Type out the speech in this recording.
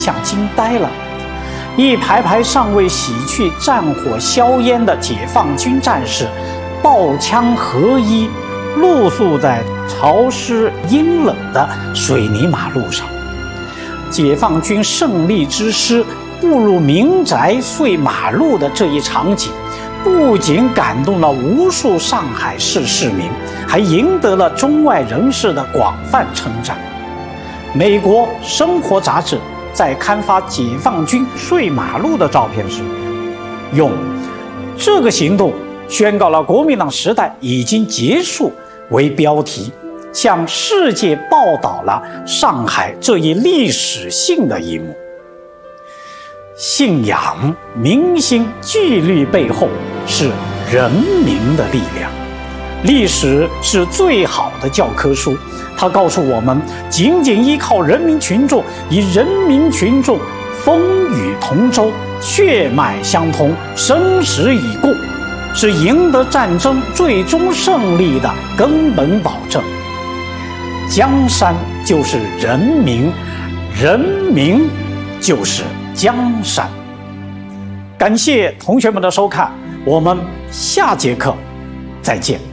像惊呆了。一排排尚未洗去战火硝烟的解放军战士，抱枪合一，露宿在潮湿阴冷的水泥马路上。解放军胜利之师步入民宅碎马路的这一场景，不仅感动了无数上海市市民，还赢得了中外人士的广泛称赞。美国生活杂志在刊发解放军碎马路的照片时，用“这个行动宣告了国民党时代已经结束”为标题，向世界报道了上海这一历史性的一幕。信仰、民心、纪律背后是人民的力量。历史是最好的教科书，它告诉我们，仅仅依靠人民群众，以人民群众风雨同舟、血脉相通、生死以共，是赢得战争最终胜利的根本保证。江山就是人民，人民就是江山。感谢同学们的收看，我们下节课再见。